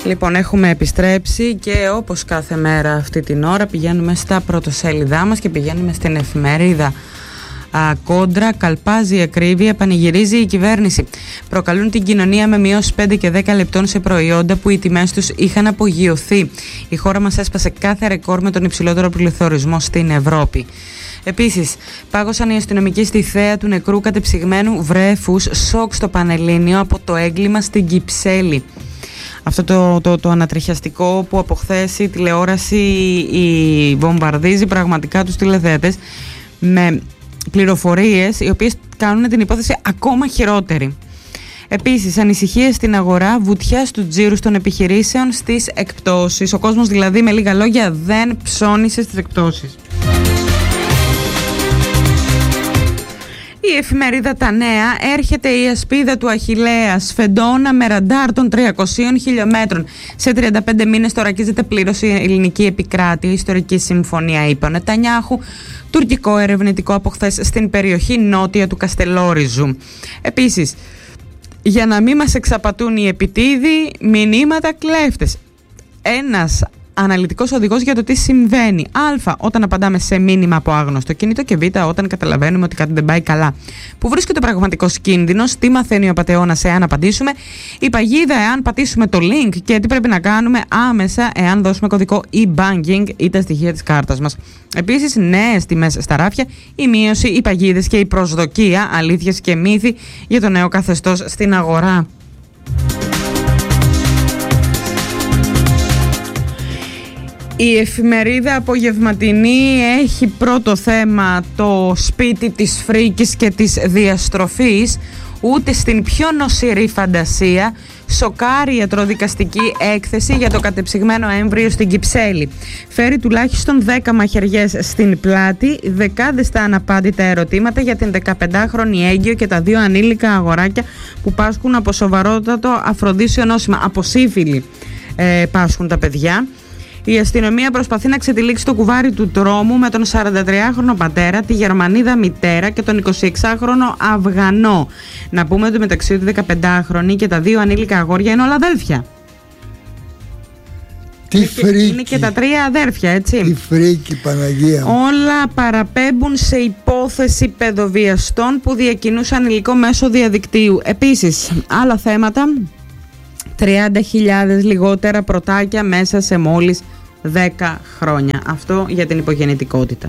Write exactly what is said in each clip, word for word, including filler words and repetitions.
Λοιπόν, έχουμε επιστρέψει και όπως κάθε μέρα αυτή την ώρα πηγαίνουμε στα πρωτοσέλιδά μας και πηγαίνουμε στην εφημερίδα Α, Κόντρα. Καλπάζει η ακρίβεια, πανηγυρίζει η κυβέρνηση. Προκαλούν την κοινωνία με μειώσεις πέντε και δέκα λεπτών σε προϊόντα που οι τιμές τους είχαν απογειωθεί. Η χώρα μας έσπασε κάθε ρεκόρ με τον υψηλότερο πληθωρισμό στην Ευρώπη. Επίσης, πάγωσαν οι αστυνομικοί στη θέα του νεκρού κατεψυγμένου βρέφους. Σοκ στο Πανελλήνιο από το έγκλημα στην Κυψέλη. Αυτό το, το, το ανατριχιαστικό που από χθες η τηλεόραση η βομβαρδίζει πραγματικά τους τηλεθεατές με πληροφορίες οι οποίες κάνουν την υπόθεση ακόμα χειρότερη. Επίσης, ανησυχίες στην αγορά, βουτιά του τζίρου των επιχειρήσεων στις εκπτώσεις. Ο κόσμος δηλαδή με λίγα λόγια δεν ψώνισε στις εκπτώσεις. Η εφημερίδα Τα Νέα. Έρχεται η ασπίδα του Αχιλλέα, σφεντόνα με ραντάρ των τριακοσίων χιλιόμετρων. Σε τριάντα πέντε μήνες τώρα ρακίζεται πλήρως η ελληνική επικράτεια. Η ιστορική συμφωνία, είπε ο Νετανιάχου. Τουρκικό ερευνητικό από χθες στην περιοχή νότια του Καστελόριζου. Επίσης, για να μην μας εξαπατούν οι επιτίδοι, μηνύματα κλέφτες. Ένας αναλυτικός οδηγός για το τι συμβαίνει. Α. Όταν απαντάμε σε μήνυμα από άγνωστο κινητό και Β. Όταν καταλαβαίνουμε ότι κάτι δεν πάει καλά. Που βρίσκεται ο πραγματικός κίνδυνος, τι μαθαίνει ο απατεώνας εάν απαντήσουμε, η παγίδα εάν πατήσουμε το link και τι πρέπει να κάνουμε άμεσα εάν δώσουμε κωδικό e-banking ή τα στοιχεία της κάρτας μας. Επίσης, νέες τιμές στα ράφια, η μείωση, οι παγίδες και η προσδοκία, αλήθειες και μύθοι για το νέο καθεστώς στην αγορά. Η εφημερίδα Απογευματινή έχει πρώτο θέμα το σπίτι της φρίκης και της διαστροφής. Ούτε στην πιο νοσηρή φαντασία σοκάρει η ιατροδικαστική έκθεση για το κατεψυγμένο έμβριο στην Κυψέλη. Φέρει τουλάχιστον δέκα μαχαιριές στην πλάτη, δεκάδες τα αναπάντητα ερωτήματα για την δεκαπεντάχρονη έγκυο και τα δύο ανήλικα αγοράκια που πάσχουν από σοβαρότατο αφροδίσιο νόσημα. Από σύφυλλη ε, πάσχουν τα παιδιά. Η αστυνομία προσπαθεί να ξετυλίξει το κουβάρι του τρόμου με τον σαραντατριάχρονο πατέρα, τη Γερμανίδα μητέρα και τον εικοσιεξάχρονο Αφγανό. Να πούμε ότι μεταξύ του δεκαπεντάχρονη και τα δύο ανήλικα αγόρια είναι όλα αδέλφια. Τι είναι φρίκη. Και, είναι και τα τρία αδέρφια, έτσι. Τι φρίκη, Παναγία. Όλα παραπέμπουν σε υπόθεση παιδοβιαστών που διακινούσαν υλικό μέσω διαδικτύου. Επίσης, άλλα θέματα. τριάντα χιλιάδες λιγότερα πρωτάκια μέσα σε μόλις δέκα χρόνια. Αυτό για την υπογεννητικότητα.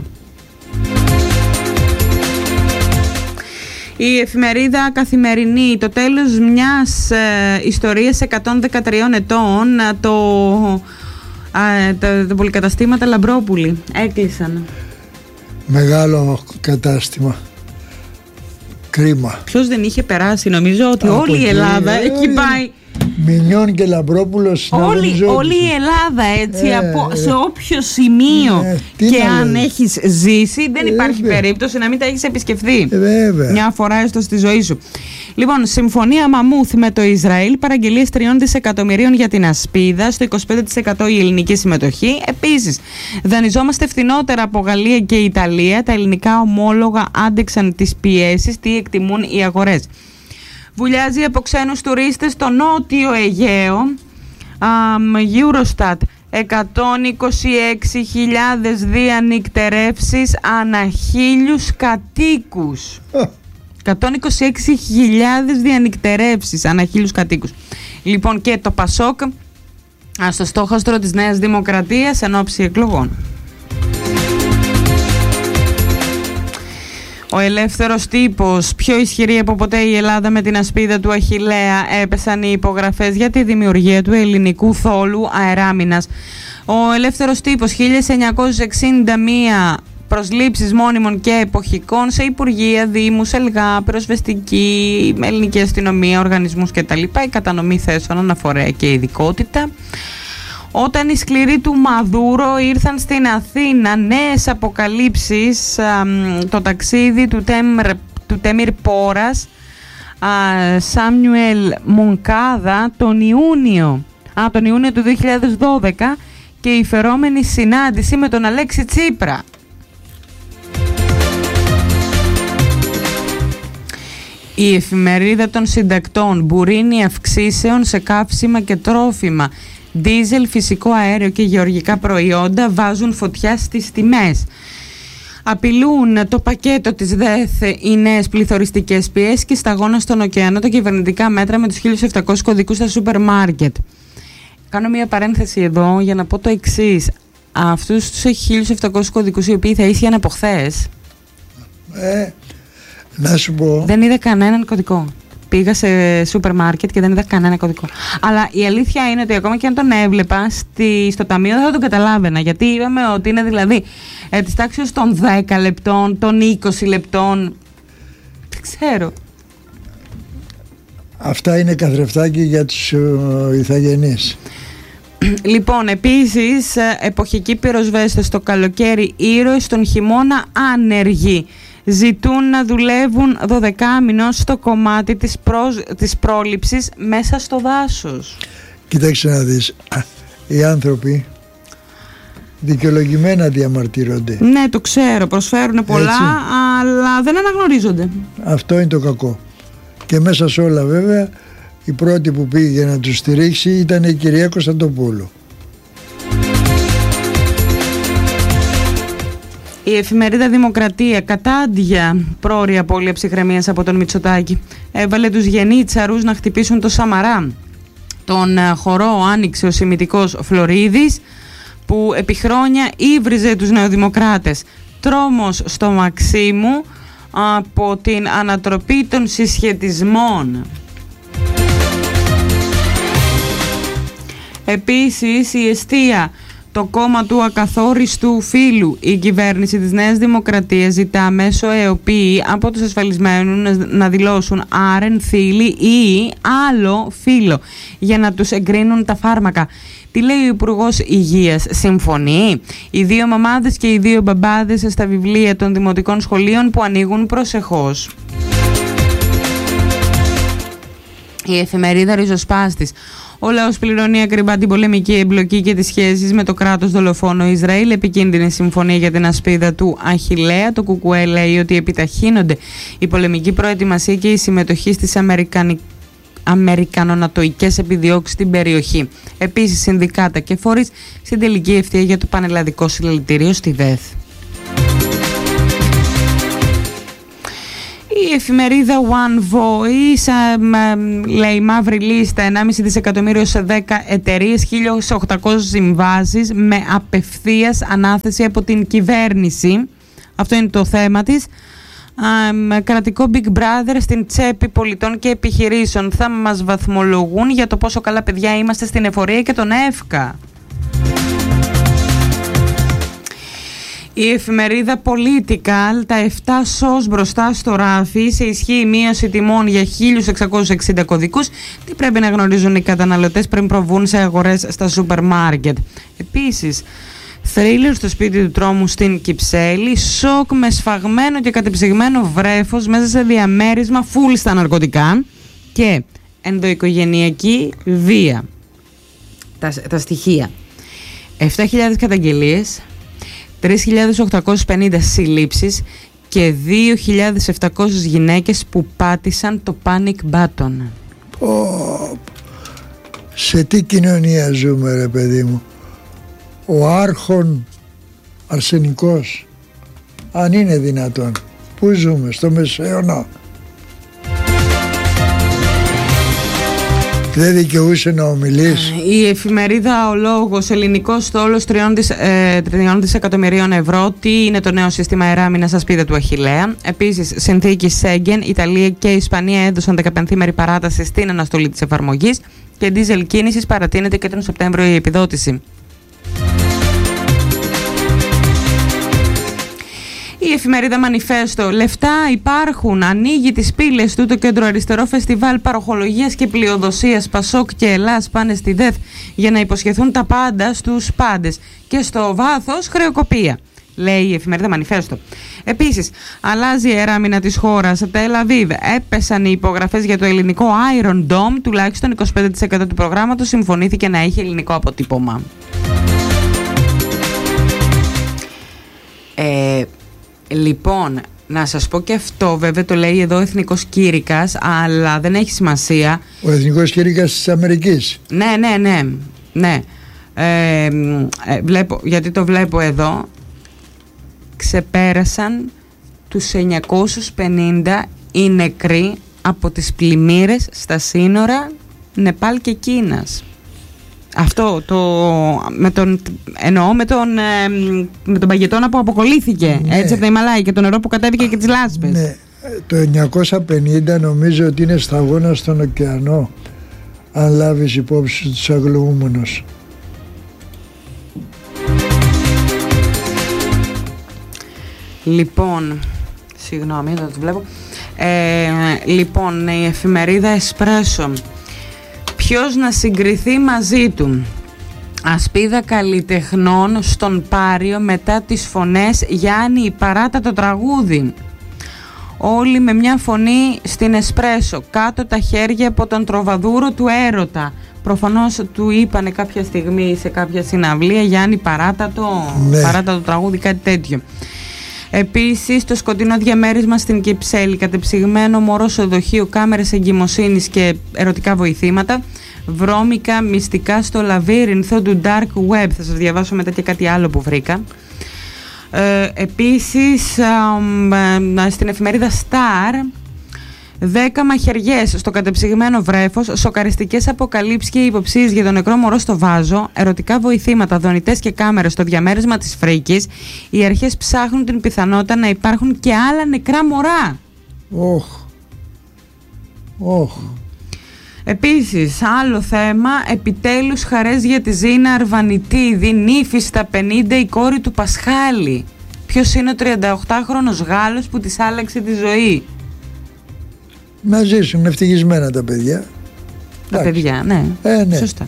Η εφημερίδα Καθημερινή. Το τέλος μιας ε, ιστορίας εκατόν δεκατρία ετών. Το, ε, τα, τα πολυκαταστήματα Λαμπρόπουλη έκλεισαν. Μεγάλο κατάστημα. Κρίμα. Ποιος δεν είχε περάσει? Νομίζω ότι από όλη η Ελλάδα ε, έχει πάει. Μινιόν και Λαμπρόπουλος. Όλη, όλη η Ελλάδα, έτσι, ε, από, ε, σε όποιο σημείο ε, και αν λέει. έχεις ζήσει, δεν ε, υπάρχει βέβαια. περίπτωση να μην τα έχεις επισκεφθεί ε, μια φορά έστω στη ζωή σου. Λοιπόν, συμφωνία μαμούθ με το Ισραήλ, παραγγελίες τριών δισεκατομμυρίων για την ασπίδα, στο είκοσι πέντε τοις εκατό η ελληνική συμμετοχή. Επίσης, δανειζόμαστε φθηνότερα από Γαλλία και Ιταλία. Τα ελληνικά ομόλογα άντεξαν τις πιέσεις, τι εκτιμούν οι αγορές. Βουλιάζει από ξένους τουρίστες στο Νότιο Αιγαίο. um, Eurostat, εκατόν είκοσι έξι χιλιάδες διανυκτερεύσεις ανά χίλιους κατοίκους. εκατόν είκοσι έξι χιλιάδες διανυκτερεύσεις ανά χίλιους κατοίκους. Λοιπόν, και το Πασόκ στο στόχαστρο της Νέας Δημοκρατίας εν ώψη εκλογών. Ο Ελεύθερος Τύπος. Πιο ισχυρή από ποτέ η Ελλάδα με την ασπίδα του Αχιλλέα. Έπεσαν οι υπογραφές για τη δημιουργία του ελληνικού θόλου αεράμινας. Ο Ελεύθερος Τύπος. χίλια εννιακόσιες εξήντα μία προσλήψεις μόνιμων και εποχικών σε υπουργεία, δήμους, ΕΛΓΑ, πυροσβεστική, ελληνική αστυνομία, οργανισμούς κτλ. Η κατανομή θέσεων αναφορέα και ειδικότητα. Όταν οι σκληροί του Μαδούρο ήρθαν στην Αθήνα, νέες αποκαλύψεις, α, το ταξίδι του, Τέμρ, του Τέμιρ Πόρας, α, Σάμιουελ Μονκάδα τον Ιούνιο, α, τον Ιούνιο του δύο χιλιάδες δώδεκα και η φερόμενη συνάντηση με τον Αλέξη Τσίπρα. Η εφημερίδα των συντακτών. Μπουρίνι αυξήσεων σε καύσιμα και τρόφιμα. Δίζελ, φυσικό αέριο και γεωργικά προϊόντα βάζουν φωτιά στις τιμές. Απειλούν το πακέτο της ΔΕΘ οι νέες πληθωριστικές πιέσεις και σταγόνα στον ωκεανό τα κυβερνητικά μέτρα με τους χίλιους επτακόσιους κωδικούς στα σούπερ μάρκετ. Κάνω μια παρένθεση εδώ για να πω το εξής. Αυτούς τους χίλιους επτακόσιους κωδικούς οι οποίοι θα ίσχυαν από χθες, ε, να σου πω, δεν είδα κανέναν κωδικό. Πήγα σε σούπερ μάρκετ και δεν είδα κανένα κωδικό. Αλλά η αλήθεια είναι ότι ακόμα και αν τον έβλεπα στη, στο ταμείο δεν θα τον καταλάβαινα. Γιατί είπαμε ότι είναι δηλαδή ε, της τάξης των δέκα λεπτών, των είκοσι λεπτών. Δεν ξέρω. Αυτά είναι καθρεφτάκι για τους uh, ηθαγενείς. Λοιπόν, επίσης, εποχική πυροσβέστες το καλοκαίρι ήρωες, τον χειμώνα άνεργοι. Ζητούν να δουλεύουν δωδεκάμηνο στο κομμάτι της, προς, της πρόληψης μέσα στο δάσος. Κοίταξε να δεις, οι άνθρωποι δικαιολογημένα διαμαρτύρονται. Ναι, το ξέρω, προσφέρουν πολλά, έτσι, αλλά δεν αναγνωρίζονται. Αυτό είναι το κακό. Και μέσα σε όλα βέβαια η πρώτη που πήγε να τους στηρίξει ήταν η κυρία Κωνσταντοπούλου. Η εφημερίδα Δημοκρατία, κατάντια πρόωρη απώλεια ψυχραιμίας από τον Μητσοτάκη. Έβαλε τους γενίτσαρους να χτυπήσουν το Σαμαρά. Τον χορό άνοιξε ο σημιτικός Φλωρίδης, που επί χρόνια ύβριζε τους νεοδημοκράτες. Τρόμος στο Μαξίμου από την ανατροπή των συσχετισμών. Επίσης η εστία, το κόμμα του ακαθόριστου φύλου. Η κυβέρνηση της Νέας Δημοκρατίας ζητά μέσω ΕΟΠΗ από τους ασφαλισμένους να δηλώσουν άρεν, θήλη ή άλλο φύλο για να τους εγκρίνουν τα φάρμακα. Τι λέει ο Υπουργός Υγείας, συμφωνεί? Οι δύο μαμάδες και οι δύο μπαμπάδες στα βιβλία των δημοτικών σχολείων που ανοίγουν προσεχώς. Η εφημερίδα Ριζοσπάστης. Ο λαός πληρώνει ακριβά την πολεμική εμπλοκή και τις σχέσεις με το κράτος δολοφόνο Ισραήλ. Επικίνδυνη συμφωνία για την ασπίδα του Αχιλλέα. Το ΚΚΕ λέει ότι επιταχύνονται η πολεμική προετοιμασία και η συμμετοχή στις αμερικανικές αμερικανονατοικές επιδιώξεις στην περιοχή. Επίσης, συνδικάτα και φορείς στην τελική ευθεία για το πανελλαδικό συλλαλητήριο στη ΔΕΘ. Η εφημερίδα One Voice λέει μαύρη λίστα, ενάμιση δισεκατομμύριο σε δέκα εταιρείες, χίλια οκτακόσιες συμβάσεις με απευθείας ανάθεση από την κυβέρνηση. Αυτό είναι το θέμα της. Um, κρατικό Big Brother στην τσέπη πολιτών και επιχειρήσεων. Θα μας βαθμολογούν για το πόσο καλά παιδιά είμαστε στην εφορία και τον ΕΦΚΑ. Η εφημερίδα Political, τα επτά σως μπροστά στο ράφι, σε ισχύει μείωση τιμών για χίλιους εξακόσιους εξήντα κωδικούς. Τι πρέπει να γνωρίζουν οι καταναλωτές πριν προβούν σε αγορές στα σούπερ μάρκετ. Επίσης, θρίλερ στο σπίτι του τρόμου στην Κυψέλη, σοκ με σφαγμένο και κατεψυγμένο βρέφος μέσα σε διαμέρισμα φουλ στα ναρκωτικά και ενδοοικογενειακή βία. Τα, τα στοιχεία: επτά χιλιάδες καταγγελίες, τρεις χιλιάδες οκτακόσιες πενήντα συλλήψεις και δύο χιλιάδες επτακόσιες γυναίκες που πάτησαν το panic button. Oh, σε τι κοινωνία ζούμε ρε παιδί μου? Ο άρχον αρσενικός, αν είναι δυνατόν. Πού ζούμε? Στο Μεσαίωνα? Δεν δικαιούσε να ομιλείς? Η εφημερίδα Ο Λόγος, ελληνικός στόλος τριών δισεκατομμυρίων ευρώ. Τι είναι το νέο σύστημα αεράμινας ασπίδα του Αχιλλέα? Επίσης, συνθήκη Σέγγεν, Ιταλία και Ισπανία έδωσαν δεκαπενθήμερη παράταση στην αναστολή της εφαρμογής και ντίζελ κίνησης παρατείνεται και τον Σεπτέμβριο η επιδότηση. Η εφημερίδα Μανιφέστο, λεφτά υπάρχουν, ανοίγει τις πύλες του το κέντρο αριστερό φεστιβάλ παροχολογίας και πλειοδοσίας. Πασόκ και Ελλάς πάνε στη ΔΕΘ για να υποσχεθούν τα πάντα στους πάντες και στο βάθος χρεοκοπία, λέει η εφημερίδα Μανιφέστο. Επίσης, αλλάζει η αεράμινα της χώρας. Από Τελ Αβίβ έπεσαν οι υπογραφές για το ελληνικό Iron Dome, τουλάχιστον είκοσι πέντε τοις εκατό του προγράμματος συμφωνήθηκε να έχει ελληνικό αποτύπωμα. Ε... Λοιπόν, να σας πω και αυτό, βέβαια το λέει εδώ ο Εθνικός Κήρυκας, αλλά δεν έχει σημασία. Ο Εθνικός Κήρυκας της Αμερικής. Ναι, ναι, ναι. Ναι, ε, ε, βλέπω, γιατί το βλέπω εδώ, ξεπέρασαν τους εννιακόσιους πενήντα οι νεκροί από τις πλημμύρες στα σύνορα Νεπάλ και Κίνας. Αυτό το με τον, εννοώ με τον, ε, με τον παγετώνα που αποκολλήθηκε, ναι, έτσι από τα Ιμαλάια, και το νερό που κατέβηκε και τις λάσπες. Ναι, το εννιακόσια πενήντα νομίζω ότι είναι σταγόνα στον ωκεανό, αν λάβεις υπόψη τους αγνοούμενους. Λοιπόν, συγγνώμη, δεν το βλέπω. Ε, λοιπόν, η εφημερίδα Εσπρέσο. Ποιος να συγκριθεί μαζί του? Ασπίδα καλλιτεχνών στον Πάριο μετά τις φωνές Γιάννη η παράτατο τραγούδι. Όλοι με μια φωνή στην Εσπρέσο. Κάτω τα χέρια από τον τροβαδούρο του έρωτα. Προφανώς του είπανε κάποια στιγμή σε κάποια συναυλία Γιάννη παράτατο, ναι, παράτατο τραγούδι, κάτι τέτοιο. Επίσης, το σκοτεινό διαμέρισμα στην Κυψέλη, κατεψυγμένο μωρό στο δοχείο, κάμερες εγκυμοσύνης και ερωτικά βοηθήματα. Βρώμικα μυστικά στο λαβύρινθο του Dark Web. Θα σας διαβάσω μετά και κάτι άλλο που βρήκα. Ε, επίσης, ε, στην εφημερίδα Star, δέκα μαχαιριές στο κατεψυγμένο βρέφος, σοκαριστικές αποκαλύψεις και υποψίες για τον νεκρό μωρό στο βάζο, ερωτικά βοηθήματα, δονητές και κάμερες στο διαμέρισμα της Φρίκης. Οι αρχές ψάχνουν την πιθανότητα να υπάρχουν και άλλα νεκρά μωρά. Όχ. Όχ. Επίσης, άλλο θέμα, επιτέλους χαρές για τη Ζήνα Αρβανιτίδη, νύφη στα πενήντα, η κόρη του Πασχάλη. Ποιος είναι ο τριανταοκτάχρονος Γάλλος που της άλλαξε τη ζωή? Να ζήσουν ευτυχισμένα τα παιδιά. Τα Εντάξει. παιδιά, ναι. Ε, ναι. Σωστά.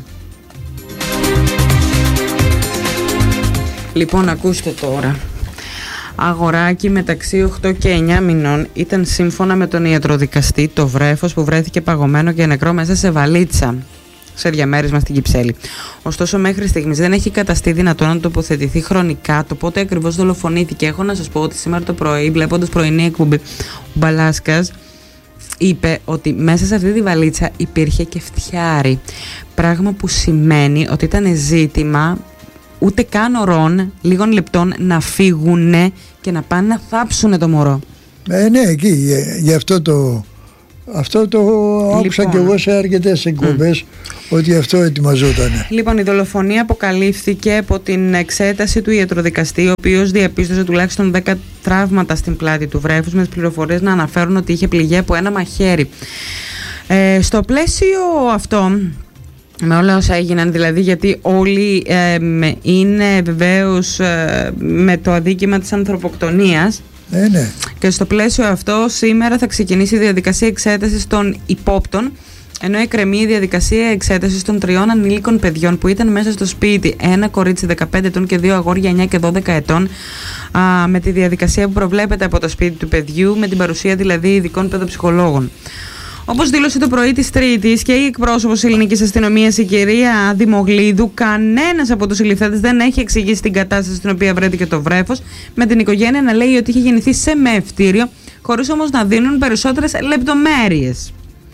Λοιπόν, ακούστε τώρα. Αγοράκι μεταξύ οκτώ και εννιά μηνών ήταν σύμφωνα με τον ιατροδικαστή το βρέφος που βρέθηκε παγωμένο και νεκρό μέσα σε βαλίτσα σε διαμέρισμα στην Κυψέλη. Ωστόσο, μέχρι στιγμής δεν έχει καταστεί δυνατόν να τοποθετηθεί χρονικά το πότε ακριβώς δολοφονήθηκε. Έχω να σας πω ότι σήμερα το πρωί, βλέποντας πρωινή εκπομπή, ο Μπαλάσκας είπε ότι μέσα σε αυτή τη βαλίτσα υπήρχε και φτιάρι. Πράγμα που σημαίνει ότι ήταν ζήτημα ούτε καν ωρών, λίγων λεπτών να φύγουνε και να πάνε να θάψουνε το μωρό. Ε, ναι, εκεί, γι' αυτό το, αυτό το λοιπόν, άκουσα και εγώ σε αρκετές εκπομπές, mm. ότι αυτό ετοιμαζότανε. Λοιπόν, η δολοφονία αποκαλύφθηκε από την εξέταση του ιατροδικαστή, ο οποίος διαπίστωσε τουλάχιστον δέκα τραύματα στην πλάτη του βρέφους, με τις πληροφορίες να αναφέρουν ότι είχε πληγεί από ένα μαχαίρι. Ε, στο πλαίσιο αυτό, με όλα όσα έγιναν δηλαδή, γιατί όλοι ε, είναι βεβαίως ε, με το αδίκημα της ανθρωποκτονίας, ε, ναι. και στο πλαίσιο αυτό σήμερα θα ξεκινήσει η διαδικασία εξέτασης των υπόπτων, ενώ εκκρεμεί η διαδικασία εξέτασης των τριών ανήλικων παιδιών που ήταν μέσα στο σπίτι, ένα κορίτσι δεκαπέντε ετών και δύο αγόρια εννιά και δώδεκα ετών, α, με τη διαδικασία που προβλέπεται από το σπίτι του παιδιού, με την παρουσία δηλαδή ειδικών παιδοψυχολόγων. Όπως δήλωσε το πρωί της Τρίτης και η εκπρόσωπος της ελληνικής αστυνομίας, η κυρία Δημογλίδου, κανένας από τους συλληφθέντες δεν έχει εξηγήσει την κατάσταση στην οποία βρέθηκε το βρέφος, με την οικογένεια να λέει ότι είχε γεννηθεί σε μεευτήριο, χωρίς όμως να δίνουν περισσότερες λεπτομέρειες.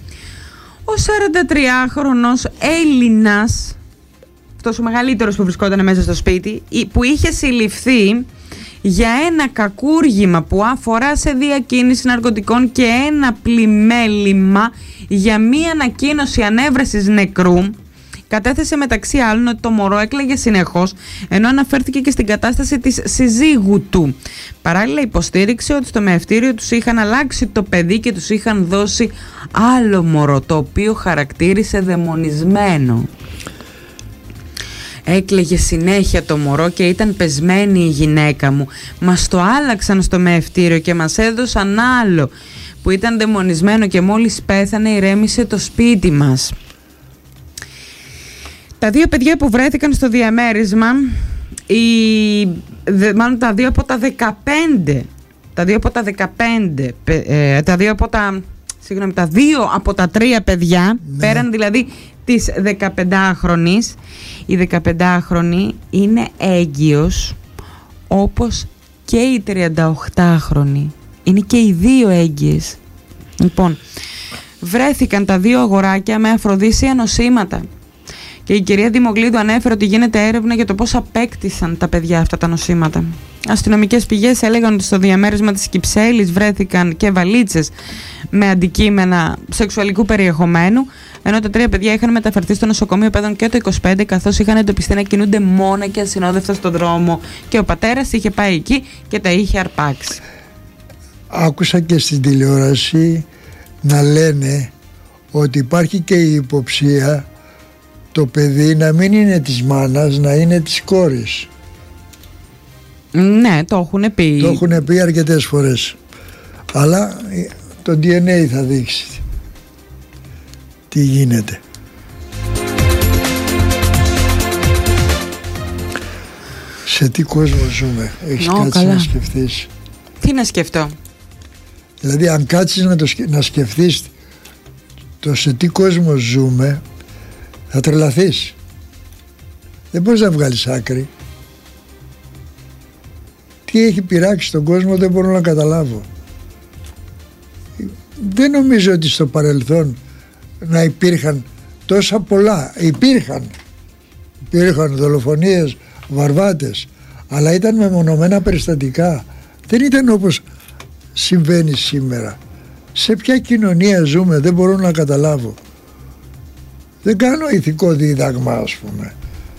Ο σαραντατριάχρονος Έλληνας, αυτός ο μεγαλύτερος που βρισκόταν μέσα στο σπίτι, που είχε συλληφθεί για ένα κακούργημα που αφορά σε διακίνηση ναρκωτικών και ένα πλημέλημα για μία ανακοίνωση ανέβρεσης νεκρού, κατέθεσε μεταξύ άλλων ότι το μωρό έκλαιγε συνεχώς, ενώ αναφέρθηκε και στην κατάσταση της συζύγου του. Παράλληλα υποστήριξε ότι στο μεευτήριο τους είχαν αλλάξει το παιδί και τους είχαν δώσει άλλο μωρό, το οποίο χαρακτήρισε δαιμονισμένο. Έκλαιγε συνέχεια το μωρό και ήταν πεσμένη η γυναίκα μου. Μας το άλλαξαν στο μεευτήριο και μας έδωσαν άλλο που ήταν δαιμονισμένο και μόλις πέθανε ηρέμησε το σπίτι μας. Τα δύο παιδιά που βρέθηκαν στο διαμέρισμα, οι, δε, μάλλον τα δύο από τα δεκαπέντε, τα δύο από τα δεκαπέντε, ε, τα δύο από τα, συγγνώμη, τα δύο από τα τρία παιδιά, ναι, πέραν δηλαδή της δεκαπεντάχρονης, η δεκαπεντάχρονη είναι έγκυος όπως και η τριανταοκτάχρονη. Είναι και οι δύο έγκυες. Λοιπόν, βρέθηκαν τα δύο αγοράκια με αφροδίσια νοσήματα Και η κυρία Δημογλίδου ανέφερε ότι γίνεται έρευνα για το πώς απέκτησαν τα παιδιά αυτά τα νοσήματα. Αστυνομικές πηγές έλεγαν ότι στο διαμέρισμα της Κυψέλης βρέθηκαν και βαλίτσες με αντικείμενα σεξουαλικού περιεχομένου, ενώ τα τρία παιδιά είχαν μεταφερθεί στο νοσοκομείο παιδών και το είκοσι πέντε, καθώς είχαν εντοπιστεί να κινούνται μόνα και ασυνόδευτα στον δρόμο και ο πατέρας είχε πάει εκεί και τα είχε αρπάξει. Άκουσα και στην τηλεόραση να λένε ότι υπάρχει και η υποψία το παιδί να μην είναι της μάνας, να είναι της κόρης. Ναι, το έχουν πει. Το έχουν πει αρκετές φορές. Αλλά το ντι εν έι θα δείξει τι γίνεται. Σε τι κόσμο ζούμε? Έχεις Νο, κάτσει καλά. να σκεφτείς? Τι να σκεφτώ? Δηλαδή αν κάτσεις να, το, να σκεφτείς το σε τι κόσμο ζούμε, θα τρελαθείς. Δεν μπορείς να βγάλεις άκρη. Τι έχει πειράξει τον κόσμο δεν μπορώ να καταλάβω. Δεν νομίζω ότι στο παρελθόν να υπήρχαν τόσα πολλά. Υπήρχαν. Υπήρχαν δολοφονίες, βαρβάτες, αλλά ήταν μεμονωμένα περιστατικά. Δεν ήταν όπως συμβαίνει σήμερα. Σε ποια κοινωνία ζούμε δεν μπορώ να καταλάβω. Δεν κάνω ηθικό δίδαγμα, ας πούμε.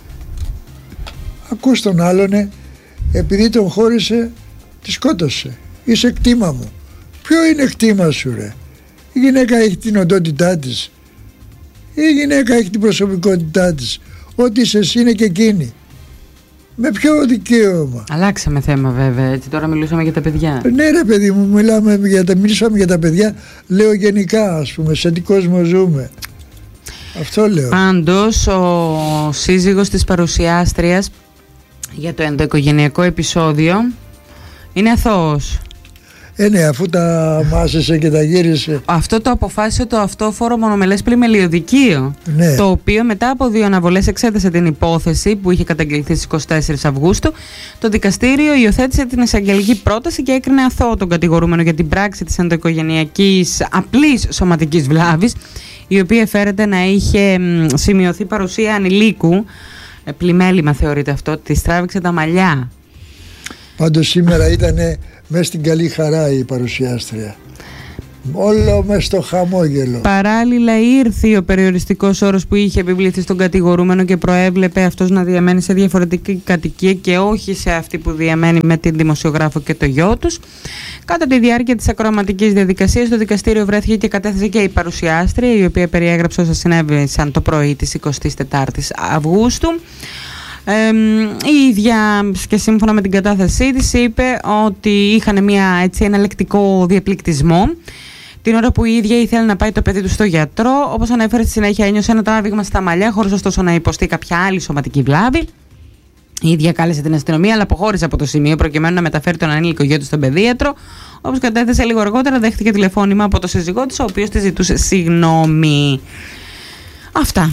Ακούς τον άλλον, επειδή τον χώρισε τη σκότωσε. Είσαι κτήμα μου. Ποιο είναι κτήμα σου, ρε? Η γυναίκα έχει την οντότητά της. Η γυναίκα έχει την προσωπικότητά της. Ό,τι είσαι εσύ είναι και εκείνη. Με ποιο δικαίωμα? Αλλάξαμε θέμα βέβαια, έτσι τώρα μιλούσαμε για τα παιδιά. Ναι ρε παιδί μου, μιλάμε για τα, μιλήσαμε για τα παιδιά. Λέω γενικά, ας πούμε, σε τι κόσμο ζούμε. Αυτό λέω. Πάντως ο σύζυγος της παρουσιάστριας για το ενδοοικογενειακό επεισόδιο είναι αθώος. Ε, ναι, αφού τα μάσησε και τα γύρισε. Αυτό το αποφάσισε το αυτόφορο μονομελές πλημελιωδικείο, Ναι. το οποίο μετά από δύο αναβολές εξέτασε την υπόθεση που είχε καταγγελθεί στις είκοσι τέσσερις Αυγούστου. Το δικαστήριο υιοθέτησε την εισαγγελική πρόταση και έκρινε αθώο τον κατηγορούμενο για την πράξη της ενδοοικογενειακής απλής σωματικής βλάβης, η οποία φέρεται να είχε σημειωθεί παρουσία ανηλίκου. Πλημέλημα θεωρείται αυτό, της τράβηξε τα μαλλιά. Πάντως σήμερα ήταν μέσα στην καλή χαρά η παρουσιάστρια. Όλο μες στο χαμόγελο. Παράλληλα ήρθε ο περιοριστικός όρος που είχε επιβληθεί στον κατηγορούμενο και προέβλεπε αυτός να διαμένει σε διαφορετική κατοικία και όχι σε αυτή που διαμένει με την δημοσιογράφο και το γιο τους. Κατά τη διάρκεια της ακροαματικής διαδικασίας το δικαστήριο βρέθηκε και κατέθεσε και η παρουσιάστρια, η οποία περιέγραψε όσα συνέβησαν το πρωί της εικοστής τετάρτης Αυγούστου. Ε, η ίδια και σύμφωνα με την κατάθεσή της είπε ότι είχαν μια, έτσι, ένα λεκτικό διαπληκτισμό την ώρα που η ίδια ήθελε να πάει το παιδί του στο γιατρό. Όπως ανέφερε στη συνέχεια, ένιωσε ένα τράβηγμα στα μαλλιά χωρίς ωστόσο να υποστεί κάποια άλλη σωματική βλάβη. Η ίδια κάλεσε την αστυνομία, αλλά αποχώρησε από το σημείο προκειμένου να μεταφέρει τον ανήλικο γιο του στον παιδίατρο. Όπως κατέθεσε λίγο αργότερα, δέχτηκε τηλεφώνημα από το σύζυγό της, ο οποίος της ζητούσε συγγνώμη. Αυτά.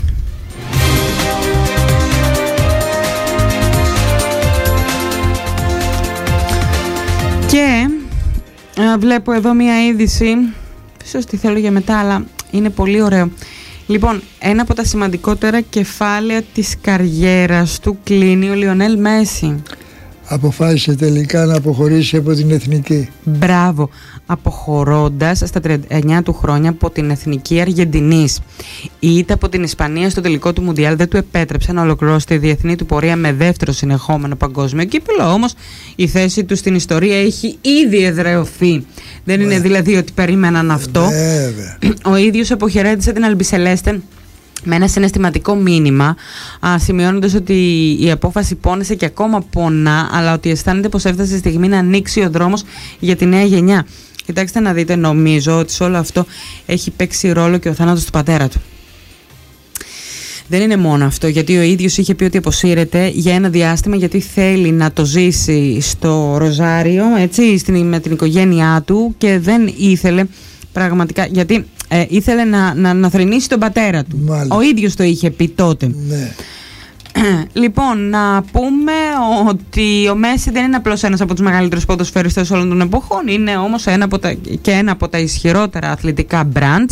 Και α, βλέπω εδώ μία είδηση, ίσως τη θέλω για μετά, αλλά είναι πολύ ωραίο. Λοιπόν, ένα από τα σημαντικότερα κεφάλαια της καριέρας του κλείνει ο Λιονέλ Μέση. Αποφάσισε τελικά να αποχωρήσει από την εθνική. Μπράβο, αποχωρώντας στα τριάντα εννιά του χρόνια από την εθνική Αργεντινής. Η ήττα από την Ισπανία στο τελικό του Μουντιάλ δεν του επέτρεψε να ολοκληρώσει τη διεθνή του πορεία με δεύτερο συνεχόμενο παγκόσμιο κύπελλο, όμως η θέση του στην ιστορία έχει ήδη εδραιωθεί. Δεν είναι δηλαδή ότι περίμεναν αυτό. Βέβαια. Ο ίδιος αποχαιρέτησε την Αλμπισελέστε με ένα συναισθηματικό μήνυμα, σημειώνοντας ότι η απόφαση πόνεσε και ακόμα πονά, αλλά ότι αισθάνεται πως έφτασε η στιγμή να ανοίξει ο δρόμος για τη νέα γενιά. Κοιτάξτε να δείτε, νομίζω ότι σε όλο αυτό έχει παίξει ρόλο και ο θάνατος του πατέρα του. Δεν είναι μόνο αυτό, γιατί ο ίδιος είχε πει ότι αποσύρεται για ένα διάστημα γιατί θέλει να το ζήσει στο Ροζάριο, έτσι, στην, με την οικογένειά του, και δεν ήθελε πραγματικά, γιατί ε, ήθελε να, να, να θρηνήσει τον πατέρα του. Μάλιστα. Ο ίδιος το είχε πει τότε. Ναι. Λοιπόν, να πούμε ότι ο Μέση δεν είναι απλώς ένας από τους μεγαλύτερους ποδοσφαιριστές όλων των εποχών, είναι όμως ένα από τα, και ένα από τα ισχυρότερα αθλητικά μπραντ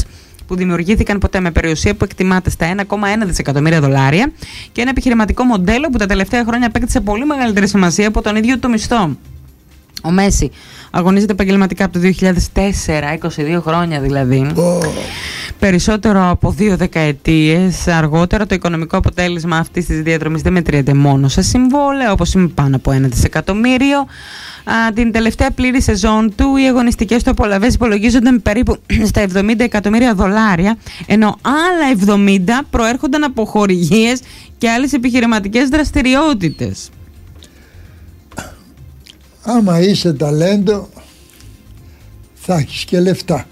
που δημιουργήθηκαν ποτέ, με περιουσία που εκτιμάται στα ένα κόμμα ένα δισεκατομμύρια δολάρια και ένα επιχειρηματικό μοντέλο που τα τελευταία χρόνια απέκτησε πολύ μεγαλύτερη σημασία από τον ίδιο το μισθό. Ο Μέση αγωνίζεται επαγγελματικά από το δύο χιλιάδες τέσσερα, είκοσι δύο χρόνια δηλαδή. Oh. Περισσότερο από δύο δεκαετίες αργότερα, το οικονομικό αποτέλεσμα αυτής της διαδρομής δεν μετριέται μόνο σε συμβόλαια, όπως είναι πάνω από ένα δισεκατομμύριο. Α, την τελευταία πλήρη σεζόν του, οι αγωνιστικές του απολαβές υπολογίζονταν περίπου στα εβδομήντα εκατομμύρια δολάρια, ενώ άλλα εβδομήντα προέρχονταν από χορηγίες και άλλες επιχειρηματικές δραστηριότητες. Άμα είσαι ταλέντο, θα έχεις και λεφτά.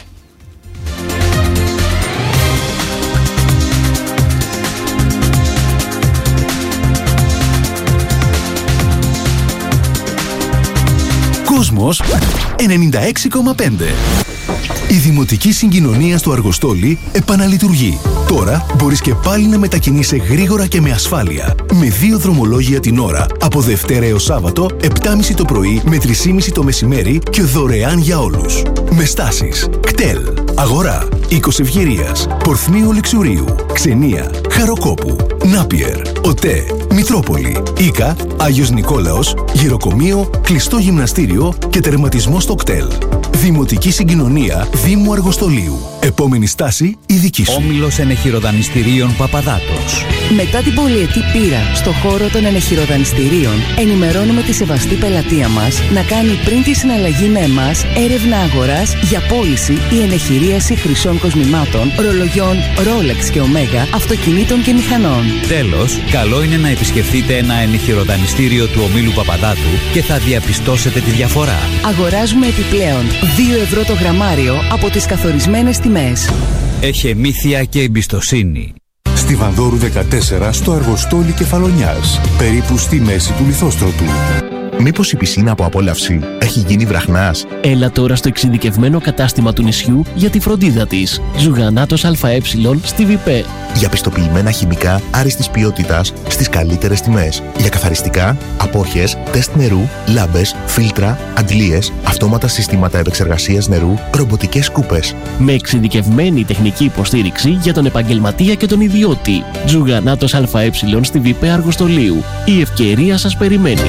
Κόσμος ενενήντα έξι κόμμα πέντε. Η Δημοτική Συγκοινωνία στο Αργοστόλι επαναλειτουργεί. Τώρα μπορείς και πάλι να μετακινείσαι γρήγορα και με ασφάλεια. Με δύο δρομολόγια την ώρα, από Δευτέρα έως Σάββατο, επτά και μισή το πρωί με τρεις και μισή το μεσημέρι και δωρεάν για όλους. Με στάσεις Κτέλ, Αγορά, Οίκος Ευγυρίας, Πορθμίου Λιξουρίου, Ξενία, Χαροκόπου, Νάπιερ, ΟΤΕ, Μητρόπολη, Ίκα, Άγιος Νικόλαος, Γυροκομείο, Κλειστό Γυμναστήριο και τερματισμό στο Κτέλ. Δημοτική Συγκοινωνία Δήμου Αργοστολίου. Επόμενη στάση η δική σου. Όμιλος Ενεχειροδανιστηρίων Παπαδάτος. Μετά την πολυετή πείρα στο χώρο των ενεχειροδανιστηρίων, ενημερώνουμε τη σεβαστή πελατεία μας να κάνει πριν τη συναλλαγή με εμάς έρευνα αγοράς για πώληση ή ενεχειρίαση χρυσών κοσμημάτων, ρολογιών Rolex και Omega, αυτοκινήτων και μηχανών. Τέλος, καλό είναι να επισκεφτείτε ένα ενεχειροδανιστήριο του Ομίλου Παπαδάτου και θα διαπιστώσετε τη διαφορά. Αγοράζουμε επιπλέον δύο ευρώ το γραμμάριο από τις καθορισμένες τιμές. Έχει μύθια και εμπιστοσύνη. Στη Βανδόρου δεκατέσσερα, στο Αργοστόλι Κεφαλονιάς, περίπου στη μέση του Λιθόστρωτου. Μήπως η πισίνα από απόλαυση έχει γίνει βραχνάς? Έλα τώρα στο εξειδικευμένο κατάστημα του νησιού για τη φροντίδα της. Ζουγανάτος ΑΕ στη Βιπέ. Για πιστοποιημένα χημικά άριστης ποιότητας στις καλύτερες τιμές. Για καθαριστικά, απόχες, τεστ νερού, λάμπες, φίλτρα, αντλίες, αυτόματα συστήματα επεξεργασίας νερού, ρομποτικές σκούπες. Με εξειδικευμένη τεχνική υποστήριξη για τον επαγγελματία και τον ιδιώτη. Ζουγανάτος ΑΕ στη Βιπέ Αργοστολίου. Η ευκαιρία σας περιμένει.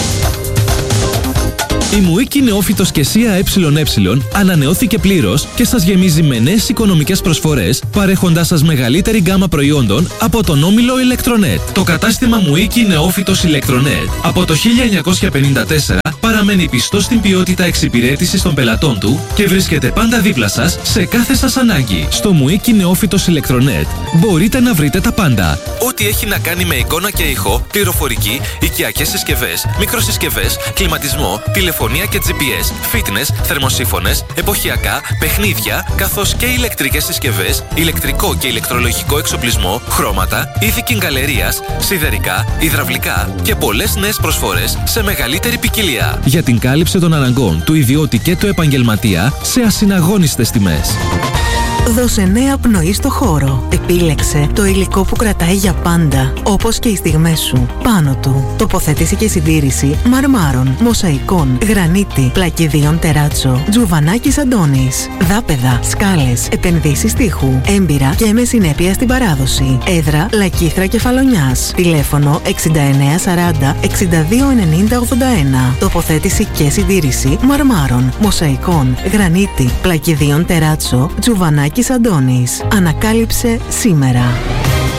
Η Μουίκη Νεόφυτος και ΣΥΑ ΕΕ ανανεώθηκε πλήρως και σας γεμίζει με νέες οικονομικές προσφορές, παρέχοντάς σας μεγαλύτερη γκάμα προϊόντων από τον όμιλο Ηλεκτρονέτ. Το κατάστημα Μουίκη Νεόφυτος Ηλεκτρονέτ από το χίλια εννιακόσια πενήντα τέσσερα παραμένει πιστό στην ποιότητα εξυπηρέτησης των πελατών του και βρίσκεται πάντα δίπλα σας σε κάθε σας ανάγκη. Στο Μουίκη Νεόφυτος Ηλεκτρονέτ μπορείτε να βρείτε τα πάντα. Ό,τι έχει να κάνει με εικόνα και ήχο, πληροφορική, οικιακές συσκευές, μικροσυσκευές, κλιματισμό, τηλεφωνία και τζι πι ες, fitness, θερμοσύφωνες, εποχιακά, παιχνίδια, καθώς και ηλεκτρικές συσκευές, ηλεκτρικό και ηλεκτρολογικό εξοπλισμό, χρώματα, είδη κιγκαλερίας, σιδερικά, υδραυλικά και πολλές νέες προσφορές σε μεγαλύτερη ποικιλία. Για την κάλυψη των αναγκών του ιδιώτη και του επαγγελματία σε ασυναγώνιστες τιμές. Δώσε νέα πνοή στο χώρο. Επίλεξε το υλικό που κρατάει για πάντα, όπως και οι στιγμές σου. Πάνω του, τοποθέτηση και συντήρηση μαρμάρων, μοσαϊκών, γρανίτη, πλακιδίων τεράτσο, Τζουβανάκης Αντώνης, δάπεδα, σκάλες, επενδύσεις τείχου, έμπειρα και με συνέπεια στην παράδοση. Έδρα Λακήθρα Κεφαλονιάς. Τηλέφωνο εξήντα εννέα σαράντα εξήντα δύο ενενήντα ογδόντα ένα. Τοποθέτηση και συντήρηση μαρμάρων, μοσαϊκών, γρανίτη, πλακιδίων τεράτσο, Τζουβανάκης Αντώνης. Ανακάλυψε σήμερα.